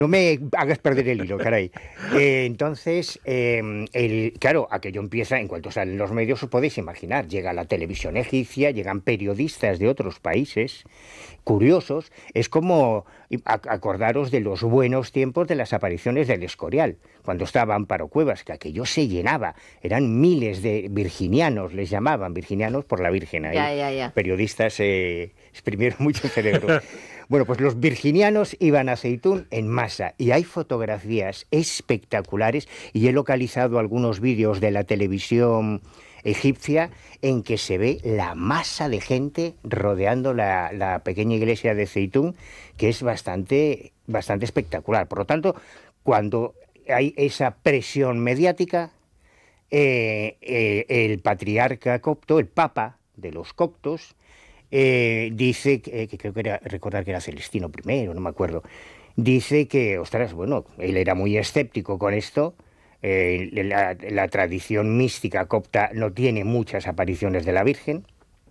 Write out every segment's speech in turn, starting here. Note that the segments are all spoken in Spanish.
No me hagas perder el hilo, caray. Entonces, claro, aquello empieza, en cuanto salen los medios, os podéis imaginar, llega la televisión egipcia, llegan periodistas de otros países, curiosos, es como acordaros de los buenos tiempos de las apariciones del Escorial, cuando estaba Amparo Cuevas, que aquello se llenaba, eran miles de virginianos, les llamaban virginianos por la Virgen, ahí Ya, ya, ya. periodistas exprimieron mucho el cerebro. Bueno, pues los virginianos iban a Zeitún en masa y hay fotografías espectaculares y he localizado algunos vídeos de la televisión egipcia en que se ve la masa de gente rodeando la pequeña iglesia de Zeitún, que es bastante espectacular. Por lo tanto, cuando hay esa presión mediática, el patriarca copto, el papa de los coptos, dice que creo que era, recordar que era Celestino primero, no me acuerdo, dice que, ostras, bueno, él era muy escéptico con esto. La tradición mística copta no tiene muchas apariciones de la Virgen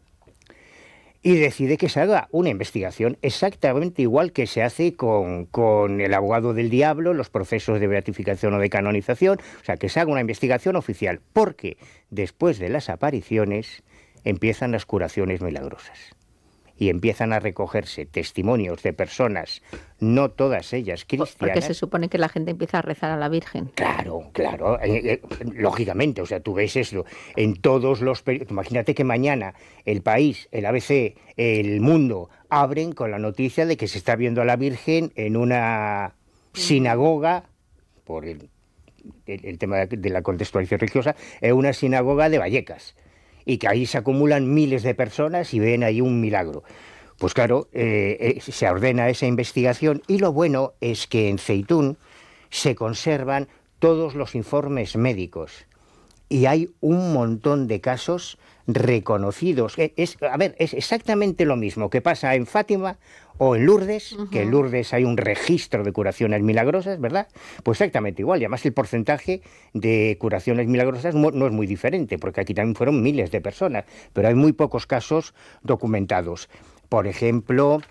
y decide que se haga una investigación exactamente igual que se hace con el abogado del diablo, los procesos de beatificación o de canonización, o sea, que se haga una investigación oficial, porque después de las apariciones empiezan las curaciones milagrosas y empiezan a recogerse testimonios de personas, no todas ellas Porque se cristianas. supone que la gente empieza a rezar a la Virgen. Claro, claro, lógicamente, o sea, tú ves eso en todos los periódicos. Imagínate que mañana El País, el ABC, El Mundo abren con la noticia de que se está viendo a la Virgen en una sinagoga, por el tema de la contextualización religiosa, en una sinagoga de Vallecas, y que ahí se acumulan miles de personas y ven ahí un milagro. Pues claro, se ordena esa investigación y lo bueno es que en Zeitún se conservan todos los informes médicos y hay un montón de casos reconocidos. A ver, es exactamente lo mismo que pasa en Fátima o en Lourdes, que en Lourdes hay un registro de curaciones milagrosas, ¿verdad? Pues exactamente igual, y además el porcentaje de curaciones milagrosas no es muy diferente, porque aquí también fueron miles de personas, pero hay muy pocos casos documentados. Por ejemplo,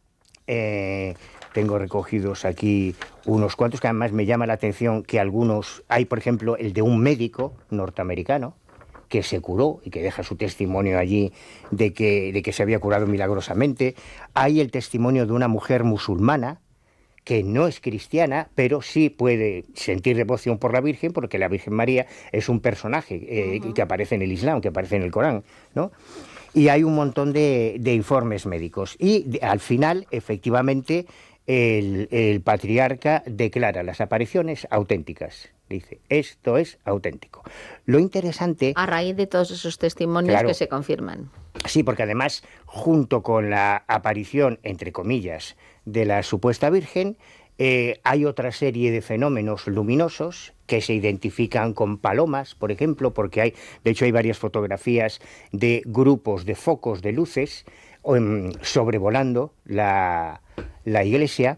tengo recogidos aquí unos cuantos que además me llama la atención que algunos, hay por ejemplo el de un médico norteamericano que se curó y que deja su testimonio allí de que se había curado milagrosamente. Hay el testimonio de una mujer musulmana que no es cristiana, pero sí puede sentir devoción por la Virgen, porque la Virgen María es un personaje que aparece en el Islam, que aparece en el Corán, ¿no? Y hay un montón de informes médicos. Y al final, efectivamente, el patriarca declara las apariciones auténticas. Dice, esto es auténtico. Lo interesante, A raíz de todos esos testimonios claro, que se confirman. sí, porque además, junto con la aparición, entre comillas, de la supuesta Virgen, hay otra serie de fenómenos luminosos que se identifican con palomas, por ejemplo, porque de hecho hay varias fotografías de grupos de focos de luces sobrevolando la iglesia.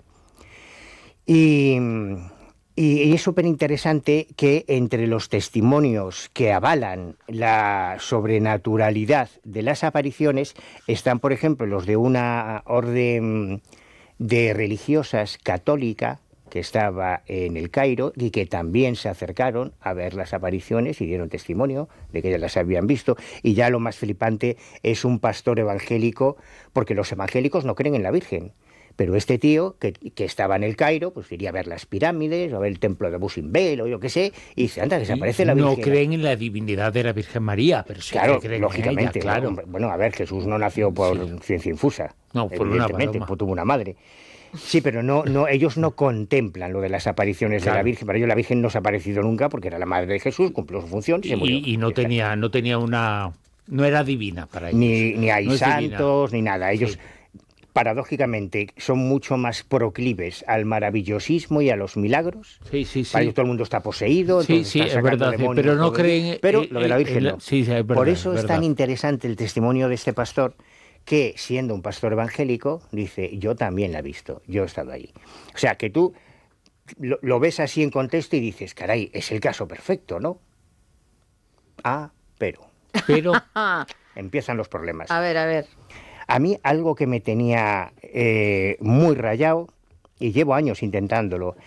Y, y es súper interesante que entre los testimonios que avalan la sobrenaturalidad de las apariciones están, por ejemplo, los de una orden de religiosas católica que estaba en el Cairo y que también se acercaron a ver las apariciones y dieron testimonio de que ya las habían visto. Y ya lo más flipante es un pastor evangélico, porque los evangélicos no creen en la Virgen. Pero este tío, que estaba en el Cairo, pues iría a ver las pirámides, o a ver el templo de Abu Simbel, o yo qué sé, y dice, anda, que se Y aparece la no Virgen. creen en la divinidad de la Virgen María, pero sí que Claro, creen en ella, lógicamente, claro. ¿no? Bueno, a ver, Jesús no nació por Sí. ciencia infusa, No, por una evidentemente, paloma. pues tuvo una madre. Sí, pero ellos no contemplan lo de las apariciones de la Claro. Virgen. Para ellos la Virgen no se ha aparecido nunca porque era la madre de Jesús, cumplió su función y se murió. Y no Ya está. tenía, no tenía una, no era divina para ellos. Ni hay No es divina. santos, ni nada. Ellos, Sí, paradójicamente, son mucho más proclives al maravillosismo y a los milagros. sí, sí, Para ellos sí. todo el mundo está poseído, Sí, entonces sí, están es sacando verdad, pero demonios no todo el día. creen Pero lo de la Virgen no. sí, sí, es Por verdad, es eso es tan verdad. interesante el testimonio de este pastor, que siendo un pastor evangélico, dice, yo también la he visto, yo he estado allí. O sea, que tú lo ves así en contexto y dices, caray, es el caso perfecto, ¿no? Ah, pero Pero empiezan los problemas. A ver, a ver. A mí algo que me tenía muy rayado y llevo años intentándolo,